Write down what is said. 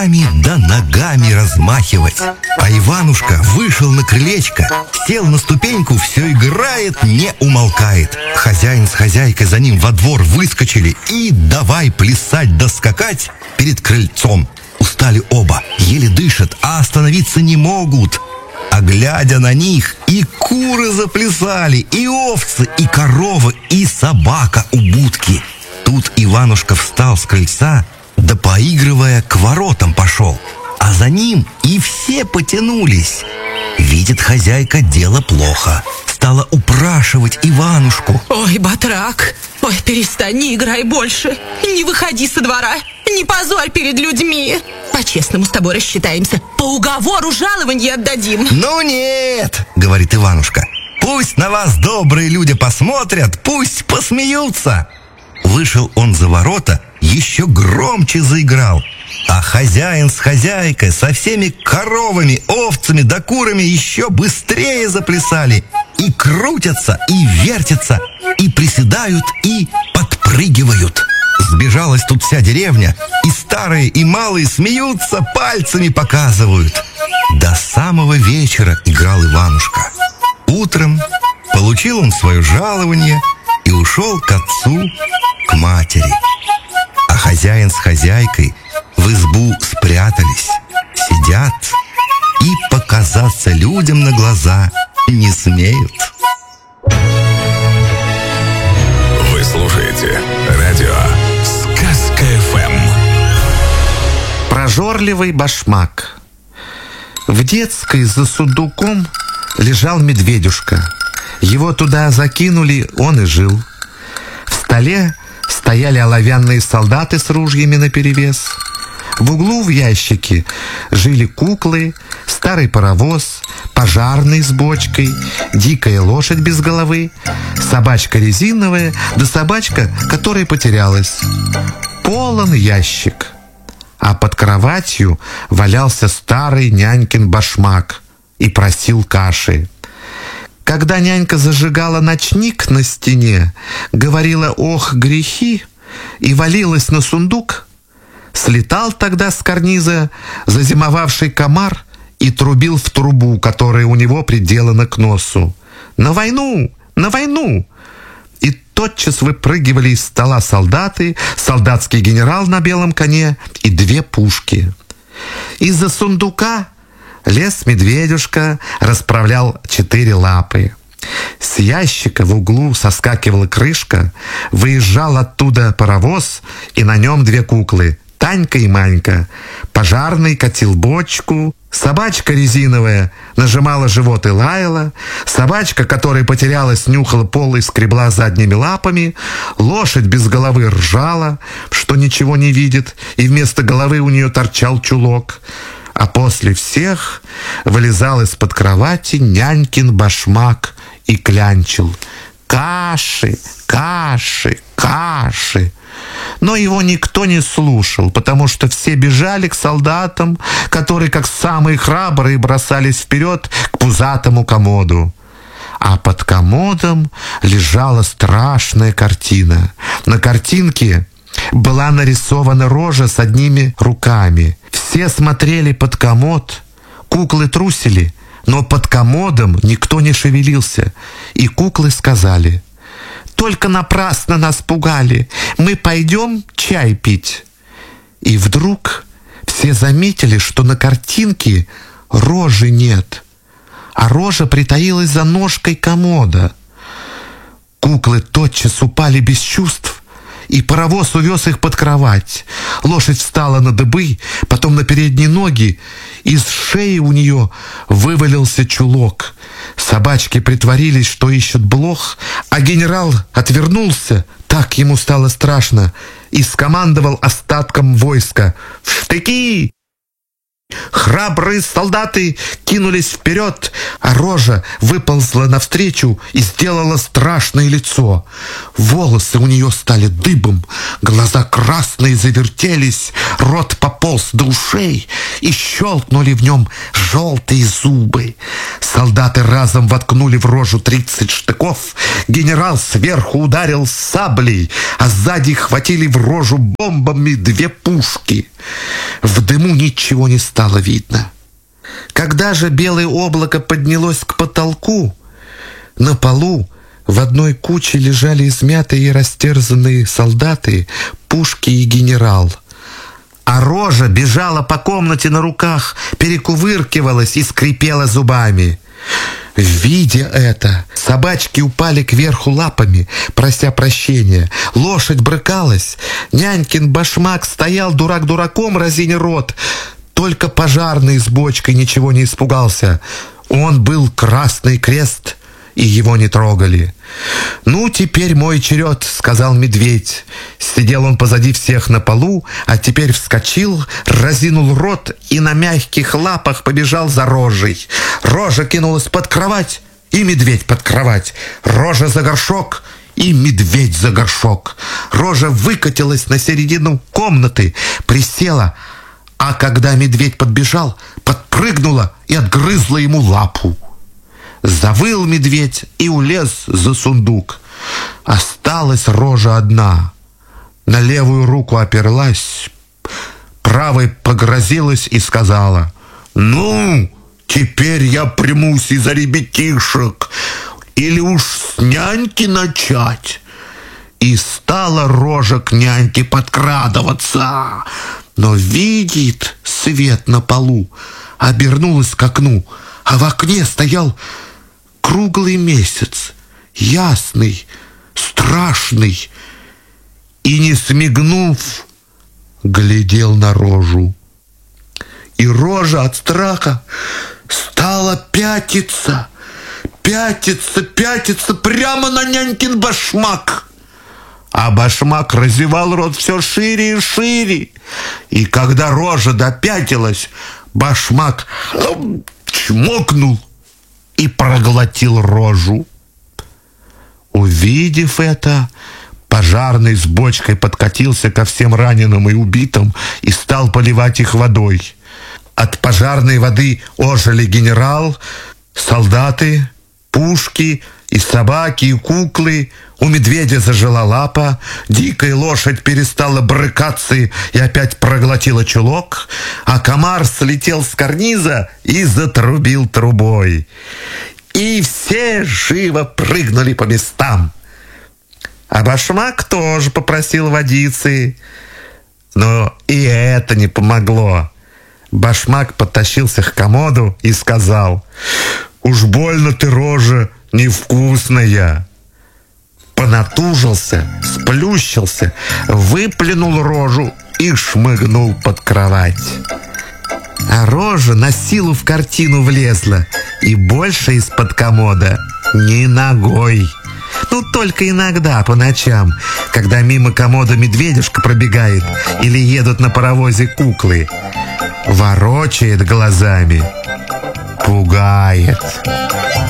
да ногами размахивать. А Иванушка вышел на крылечко, сел на ступеньку, все играет, не умолкает. Хозяин с хозяйкой за ним во двор выскочили и давай плясать да скакать перед крыльцом. Устали оба, еле дышат, а остановиться не могут. А глядя на них, и куры заплясали, и овцы, и коровы, и собака у будки. Тут Иванушка встал с крыльца, да, поигрывая, к воротам пошел. А за ним и все потянулись. Видит хозяйка, дело плохо. Стала упрашивать Иванушку. Ой, батрак, ой, перестань, не играй больше. Не выходи со двора, не позорь перед людьми. По-честному с тобой рассчитаемся. По уговору жалованье отдадим. Ну нет, говорит Иванушка. Пусть на вас добрые люди посмотрят, пусть посмеются. Вышел он за ворота, еще громче заиграл. А хозяин с хозяйкой со всеми коровами, овцами да курами еще быстрее заплясали. И крутятся, и вертятся, и приседают, и подпрыгивают. Сбежалась тут вся деревня, и старые, и малые смеются, пальцами показывают. До самого вечера играл Иванушка. Утром получил он свое жалование и ушел к отцу, к матери. А хозяин с хозяйкой в избу спрятались, сидят и показаться людям на глаза не смеют. Вы слушаете радио Сказка ФМ. Прожорливый башмак. В детской за сундуком лежал медведюшка. Его туда закинули, он и жил. В столе стояли оловянные солдаты с ружьями наперевес. В углу в ящике жили куклы, старый паровоз, пожарный с бочкой, дикая лошадь без головы, собачка резиновая, да собачка, которая потерялась. Полон ящик. А под кроватью валялся старый нянькин башмак и просил каши. Когда нянька зажигала ночник на стене, говорила «ох, грехи!» и валилась на сундук, слетал тогда с карниза зазимовавший комар и трубил в трубу, которая у него приделана к носу. «На войну! На войну!» И тотчас выпрыгивали из стола солдаты, солдатский генерал на белом коне и 2 пушки. Из-за сундука лез медведюшка, расправлял 4 лапы. С ящика в углу соскакивала крышка, выезжал оттуда паровоз, и на нем 2 куклы — Танька и Манька. Пожарный катил бочку, собачка резиновая нажимала живот и лаяла, собачка, которая потерялась, нюхала пол и скребла задними лапами, лошадь без головы ржала, что ничего не видит, и вместо головы у нее торчал чулок. А после всех вылезал из-под кровати нянькин башмак и клянчил: «Каши, каши, каши!» Но его никто не слушал, потому что все бежали к солдатам, которые, как самые храбрые, бросались вперед к пузатому комоду. А под комодом лежала страшная картина. На картинке была нарисована рожа с одними руками. Все смотрели под комод, куклы трусили, но под комодом никто не шевелился. И куклы сказали: «Только напрасно нас пугали, мы пойдем чай пить». И вдруг все заметили, что на картинке рожи нет, а рожа притаилась за ножкой комода. Куклы тотчас упали без чувств, и паровоз увез их под кровать. Лошадь встала на дыбы, потом на передние ноги. Из шеи у нее вывалился чулок. Собачки притворились, что ищут блох, а генерал отвернулся, так ему стало страшно, и скомандовал остатком войска: «В штыки!» Храбрые солдаты кинулись вперед, а рожа выползла навстречу и сделала страшное лицо. Волосы у нее стали дыбом, глаза красные завертелись, рот пополз до ушей, и щелкнули в нем желтые зубы. Солдаты разом воткнули в рожу 30 штыков, генерал сверху ударил саблей, а сзади хватили в рожу бомбами 2 пушки. В дыму ничего не стало видно. Когда же белое облако поднялось к потолку, на полу в одной куче лежали измятые и растерзанные солдаты, пушки и генерал. А Рожа бежала по комнате на руках, перекувыркивалась и скрипела зубами. Видя это, собачки упали кверху лапами, прося прощения. Лошадь брыкалась. Нянькин башмак стоял дурак дураком, разиня рот. Только пожарный с бочкой ничего не испугался. Он был Красный Крест, и его не трогали. «Ну, теперь мой черед», — сказал медведь. Сидел он позади всех на полу, а теперь вскочил, разинул рот и на мягких лапах побежал за Рожей. Рожа кинулась под кровать, и медведь под кровать. Рожа за горшок, и медведь за горшок. Рожа выкатилась на середину комнаты, присела, а когда медведь подбежал, подпрыгнула и отгрызла ему лапу. Завыл медведь и улез за сундук. Осталась Рожа одна. На левую руку оперлась, правой погрозилась и сказала: «Ну, теперь я примусь и за ребятишек, или уж с няньки начать». И стала Рожа к няньке подкрадываться. Но видит свет на полу, обернулась к окну, а в окне стоял круглый месяц, ясный, страшный, и, не смигнув, глядел на Рожу. И Рожа от страха стала пятиться прямо на нянькин башмак. А башмак разевал рот все шире и шире. И когда Рожа допятилась, башмак чмокнул и проглотил Рожу. Увидев это, пожарный с бочкой подкатился ко всем раненым и убитым и стал поливать их водой. От пожарной воды ожили генерал, солдаты, пушки и собаки, и куклы. У медведя зажила лапа, дикая лошадь перестала брыкаться и опять проглотила чулок, а комар слетел с карниза и затрубил трубой. И все живо прыгнули по местам. А башмак тоже попросил водицы, но и это не помогло. Башмак подтащился к комоду и сказал: «Уж больно ты, Рожа, невкусная». Понатужился, сплющился, выплюнул Рожу и шмыгнул под кровать. А Рожа на силу в картину влезла и больше из-под комода ни ногой. Ну, только иногда по ночам, когда мимо комода медведюшка пробегает или едут на паровозе куклы. Ворочает глазами, пугает.